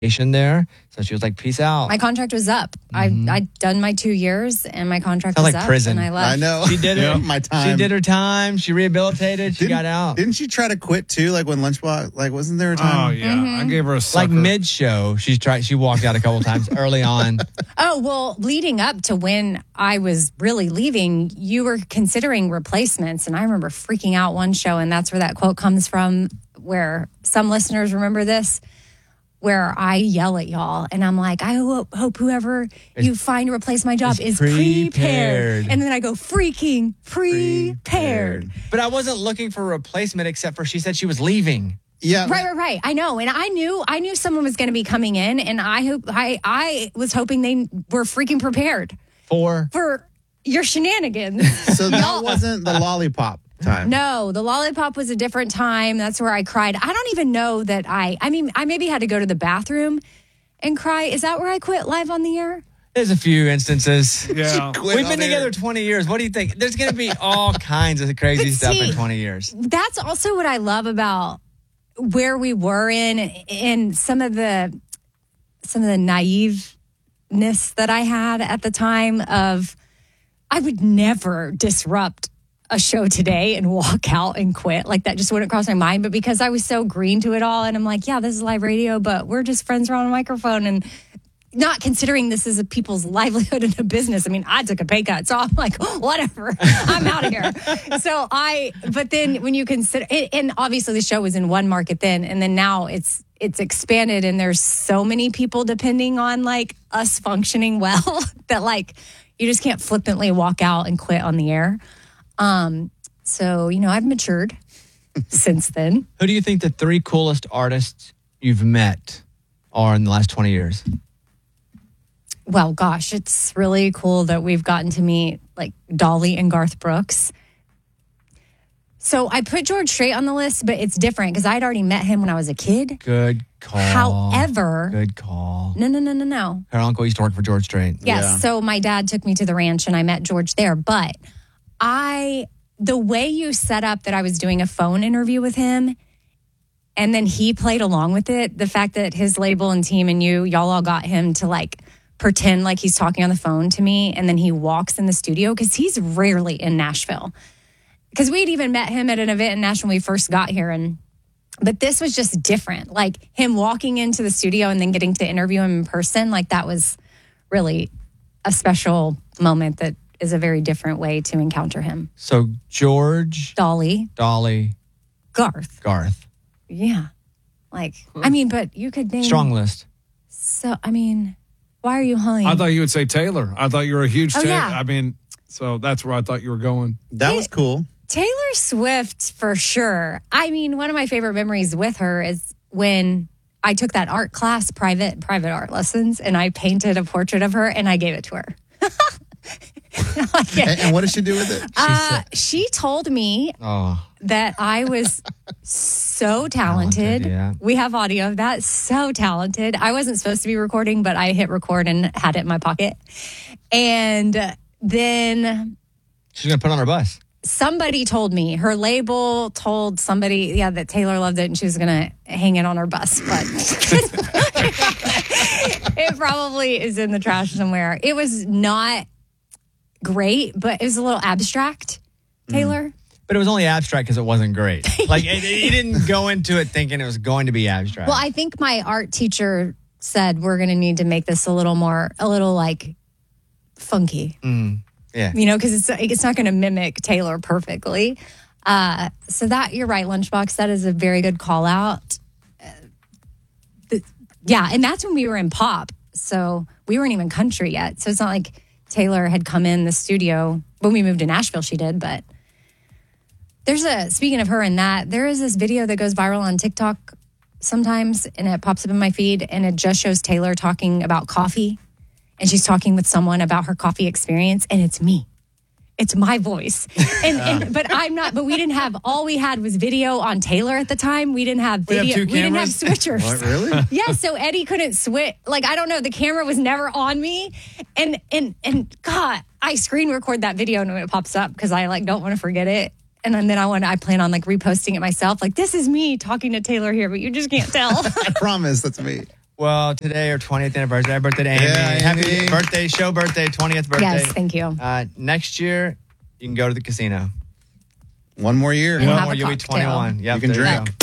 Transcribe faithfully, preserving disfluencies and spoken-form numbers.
there. So she was like, peace out. My contract was up. Mm-hmm. I, I'd done my two years and my contract Sounds was like up. prison. And I left. I know. She did it. Yeah. My time. She did her time. She rehabilitated. She didn't, got out. Didn't she try to quit too? Like when Lunchbox, like wasn't there a time? Oh, yeah. Mm-hmm. I gave her a sucker. Like mid-show, she tried. She walked out a couple times early on. Oh, well, leading up to when I was really leaving, you were considering replacements. And I remember freaking out one show, and that's where that quote comes from, where some listeners remember this, where I yell at y'all, and I'm like, I hope, hope whoever it's, you find to replace my job is prepared. prepared. And then I go, freaking prepared. prepared. But I wasn't looking for a replacement, except for she said she was leaving. Yeah. Right, right, right. I know. And I knew I knew someone was going to be coming in, and I hope I I was hoping they were freaking prepared. For? For your shenanigans. So that wasn't the lollipop time. No, the lollipop was a different time. That's where I cried. I don't even know that I, I mean, I maybe had to go to the bathroom and cry. Is that where I quit live on the air? There's a few instances. Yeah. We've been together air. twenty years. What do you think? There's going to be all kinds of crazy but stuff see, in twenty years. That's also what I love about where we were in and some of the, some of the naiveness that I had at the time of, I would never disrupt a show today and walk out and quit. Like that just wouldn't cross my mind. But because I was so green to it all, and I'm like, yeah, this is live radio, but we're just friends around a microphone, and not considering this is a people's livelihood and a business. I mean, I took a pay cut, so I'm like, oh, whatever, I'm out of here. So I, but then when you consider, and obviously the show was in one market then, and then now it's it's expanded, and there's so many people depending on like us functioning well that like you just can't flippantly walk out and quit on the air. Um, so, you know, I've matured since then. Who do you think the three coolest artists you've met are in the last twenty years? Well, gosh, it's really cool that we've gotten to meet like Dolly and Garth Brooks. So I put George Strait on the list, but it's different because I'd already met him when I was a kid. Good call. However, good call. No, no, no, no, no. Her uncle used to work for George Strait. Yes. Yeah. So my dad took me to the ranch and I met George there, but I, the way you set up that I was doing a phone interview with him and then he played along with it, the fact that his label and team and you, y'all all got him to like pretend like he's talking on the phone to me and then he walks in the studio because he's rarely in Nashville. Because we'd even met him at an event in Nashville when we first got here. and But this was just different. Like him walking into the studio and then getting to interview him in person, like that was really a special moment that is a very different way to encounter him. So George, Dolly, Dolly, Garth, Garth. Yeah, like I mean, but you could name strong list. So I mean, why are you humming? I thought you would say Taylor. I thought you were a huge oh, Taylor. Yeah. I mean, so that's where I thought you were going. That was cool. Taylor Swift for sure. I mean, one of my favorite memories with her is when I took that art class, private private art lessons, and I painted a portrait of her and I gave it to her. Like, and, and what did she do with it? Uh, she told me oh. that I was so talented. talented yeah. We have audio of that. So talented. I wasn't supposed to be recording, but I hit record and had it in my pocket. And then she's going to put it on her bus. Somebody told me, her label told somebody, yeah, that Taylor loved it and she was going to hang it on her bus. But it probably is in the trash somewhere. It was not great, but it was a little abstract, Taylor. Mm. But it was only abstract because it wasn't great. Like, it, it didn't go into it thinking it was going to be abstract. Well, I think my art teacher said we're going to need to make this a little more, a little like funky. Mm. Yeah. You know, because it's it's not going to mimic Taylor perfectly. Uh, so that, you're right, Lunchbox, that is a very good call out. Uh, the, yeah, and that's when we were in pop. So we weren't even country yet. So it's not like Taylor had come in the studio. When we moved to Nashville, she did. But there's a, speaking of her and that, there is this video that goes viral on TikTok sometimes, and it pops up in my feed, and it just shows Taylor talking about coffee. And she's talking with someone about her coffee experience, and it's me. It's my voice. And, and but I'm not, but we didn't have, all we had was video on Taylor at the time. We didn't have video. We, have two we didn't have switchers. What, really? Yeah, so Eddie couldn't switch. Like, I don't know, the camera was never on me. And and and God, I screen record that video and when it pops up because I like don't want to forget it. And then I want I plan on like reposting it myself. Like, this is me talking to Taylor here, but you just can't tell. I promise that's me. Well, today our twentieth anniversary. Happy birthday to Amy. Yeah, Happy Amy. birthday, show birthday, twentieth birthday. Yes, thank you. Uh, next year, you can go to the casino. One more year. And One have more, a you'll be cocktail. twenty-one. Yep, You can there drink. go.